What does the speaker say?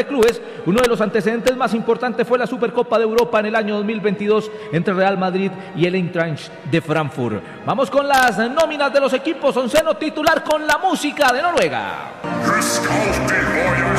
clubes, uno de los antecedentes más importantes fue la Supercopa de Europa en el año 2022 entre Real Madrid y el Eintracht de Frankfurt. Vamos con las nóminas de los equipos. Onceno titular con la música de Noruega.